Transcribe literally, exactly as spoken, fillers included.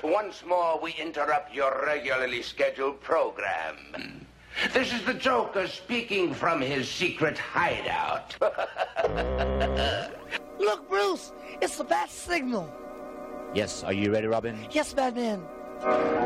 once more we interrupt your regularly scheduled program. This is the Joker speaking from his secret hideout. Look, Bruce, it's the bat signal. Yes, are you ready, Robin? Yes, Batman.